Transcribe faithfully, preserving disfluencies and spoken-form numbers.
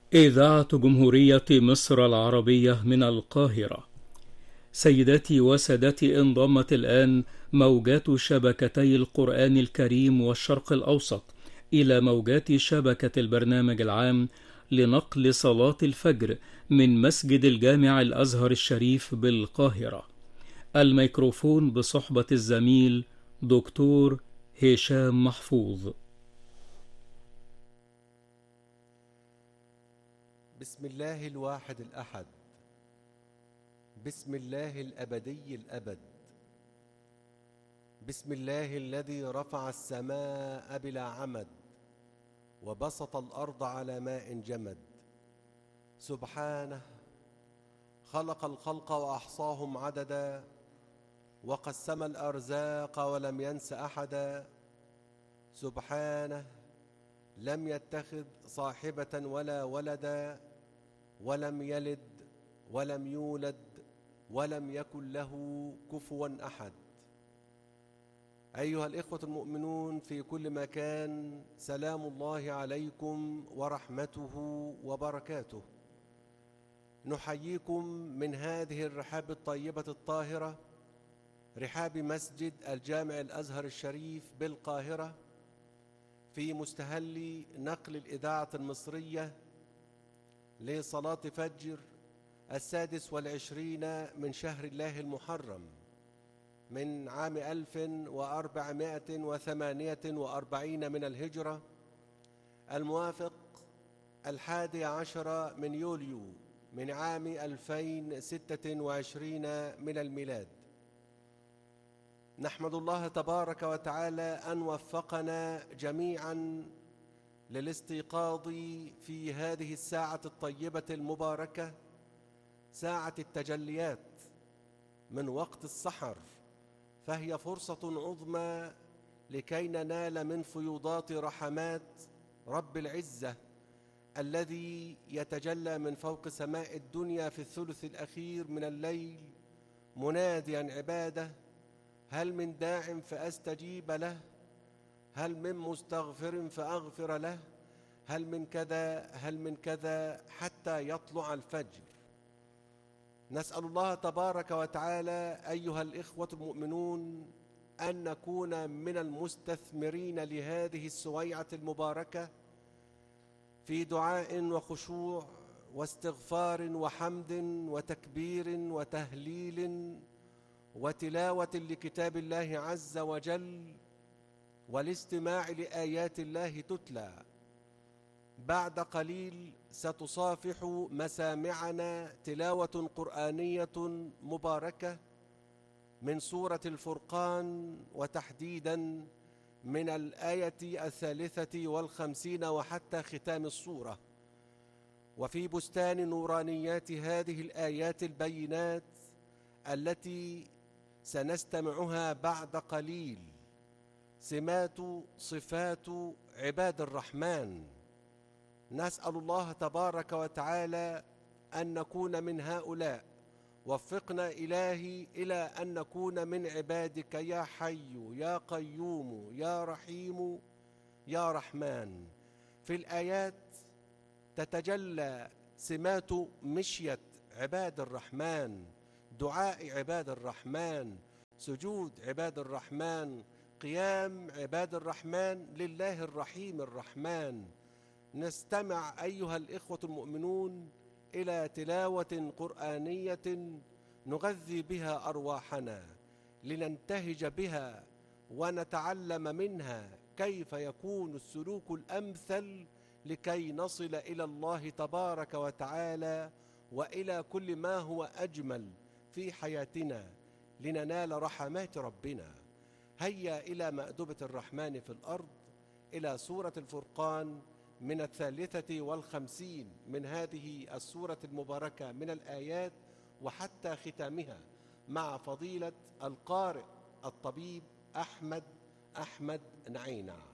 إذاعة جمهورية مصر العربية من القاهرة. سيداتي وسادتي، انضمت الآن موجات شبكتي القرآن الكريم والشرق الأوسط إلى موجات شبكة البرنامج العام لنقل صلاة الفجر من مسجد الجامع الأزهر الشريف بالقاهرة. الميكروفون بصحبة الزميل دكتور هشام محفوظ. بسم الله الواحد الأحد، بسم الله الأبدي الأبد، بسم الله الذي رفع السماء بلا عمد وبسط الأرض على ماء جمد. سبحانه خلق الخلق وأحصاهم عددا، وقسم الأرزاق ولم ينس أحدا. سبحانه لم يتخذ صاحبة ولا ولدا، ولم يلد ولم يولد ولم يكن له كفوا أحد. أيها الإخوة المؤمنون في كل مكان، سلام الله عليكم ورحمته وبركاته. نحييكم من هذه الرحاب الطيبة الطاهرة، رحاب مسجد الجامع الأزهر الشريف بالقاهرة، في مستهل نقل الإذاعة المصرية لصلاة فجر السادس والعشرين من شهر الله المحرم من عام ألف وأربعمائة وثمانية وأربعين من الهجرة، الموافق الحادي عشر من يوليو من عام ألفين وستة وعشرين من الميلاد. نحمد الله تبارك وتعالى أن وفقنا جميعاً للاستيقاظ في هذه الساعة الطيبة المباركة، ساعة التجليات من وقت السحر، فهي فرصة عظمى لكي ننال من فيوضات رحمات رب العزة الذي يتجلى من فوق سماء الدنيا في الثلث الأخير من الليل مناديا عباده: هل من داع فأستجيب له؟ هل من مستغفر فأغفر له؟ هل من كذا هل من كذا حتى يطلع الفجر. نسأل الله تبارك وتعالى أيها الإخوة المؤمنون أن نكون من المستثمرين لهذه السويعة المباركة في دعاء وخشوع واستغفار وحمد وتكبير وتهليل وتلاوة لكتاب الله عز وجل، والاستماع لآيات الله تتلى. بعد قليل ستصافح مسامعنا تلاوة قرآنية مباركة من سورة الفرقان، وتحديداً من الآية الثالثة والخمسين وحتى ختام السورة. وفي بستان نورانيات هذه الآيات البينات التي سنستمعها بعد قليل سمات صفات عباد الرحمن. نسأل الله تبارك وتعالى أن نكون من هؤلاء. وفقنا إلهي إلى أن نكون من عبادك يا حي يا قيوم يا رحيم يا رحمن. في الآيات تتجلى سمات مشية عباد الرحمن، دعاء عباد الرحمن، سجود عباد الرحمن، قيام عباد الرحمن لله الرحيم الرحمن. نستمع أيها الإخوة المؤمنون إلى تلاوة قرآنية نغذي بها أرواحنا، لننتهج بها ونتعلم منها كيف يكون السلوك الأمثل لكي نصل إلى الله تبارك وتعالى وإلى كل ما هو أجمل في حياتنا لننال رحمات ربنا. هيا إلى مأدبة الرحمن في الأرض، إلى سورة الفرقان من الثالثة والخمسين من هذه السورة المباركة من الآيات وحتى ختامها، مع فضيلة القارئ الطبيب أحمد أحمد نعينة.